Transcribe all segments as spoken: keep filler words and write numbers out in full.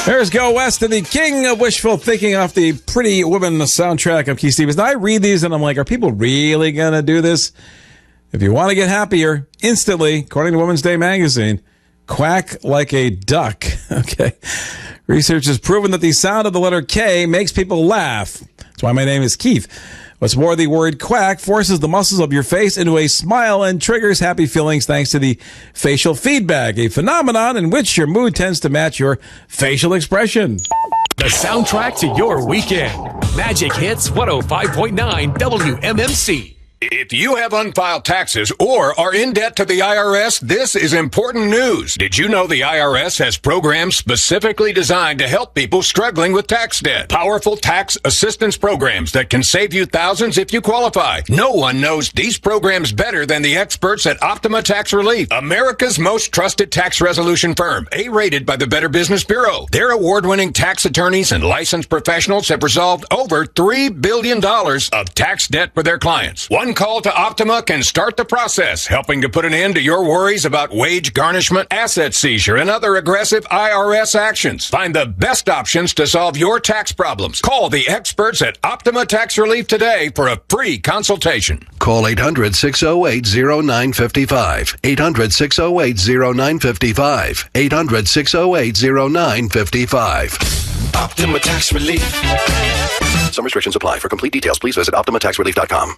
There's Go West and the king of wishful thinking off the Pretty Woman soundtrack of Keith Stevens. Now I read these and I'm like, are people really going to do this? If you want to get happier instantly, according to Women's Day magazine, quack like a duck. Okay. Research has proven that the sound of the letter K makes people laugh. That's why my name is Keith. What's more, the word quack forces the muscles of your face into a smile and triggers happy feelings thanks to the facial feedback, a phenomenon in which your mood tends to match your facial expression. The soundtrack to your weekend. Magic Hits one oh five point nine W M M C. If you have unfiled taxes or are in debt to the I R S, this is important news. Did you know the I R S has programs specifically designed to help people struggling with tax debt? Powerful tax assistance programs that can save you thousands if you qualify. No one knows these programs better than the experts at Optima Tax Relief, America's most trusted tax resolution firm, A-rated by the Better Business Bureau. Their award-winning tax attorneys and licensed professionals have resolved over three billion dollars of tax debt for their clients. One call to Optima can start the process, helping to put an end to your worries about wage garnishment, asset seizure, and other aggressive I R S actions. Find the best options to solve your tax problems. Call the experts at Optima Tax Relief today for a free consultation. Call eight hundred, six oh eight, oh nine five five. eight hundred, six oh eight, oh nine five five. eight hundred, six oh eight, oh nine five five. Optima Tax Relief. Some restrictions apply. For complete details, please visit optima tax relief dot com.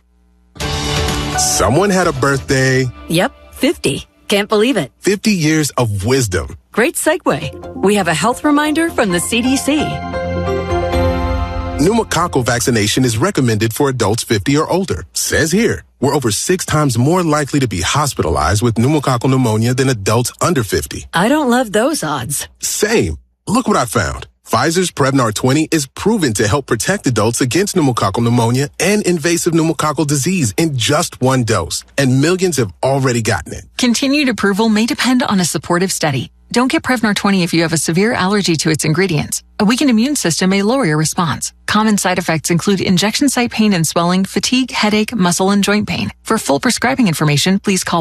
Someone had a birthday. Yep, fifty. Can't believe it. fifty years of wisdom. Great segue. We have a health reminder from the C D C. Pneumococcal vaccination is recommended for adults fifty or older. Says here, we're over six times more likely to be hospitalized with pneumococcal pneumonia than adults under fifty. I don't love those odds. Same. Look what I found. Pfizer's Prevnar twenty is proven to help protect adults against pneumococcal pneumonia and invasive pneumococcal disease in just one dose, and millions have already gotten it. Continued approval may depend on a supportive study. Don't get Prevnar twenty if you have a severe allergy to its ingredients. A weakened immune system may lower your response. Common side effects include injection site pain and swelling, fatigue, headache, muscle, and joint pain. For full prescribing information, please call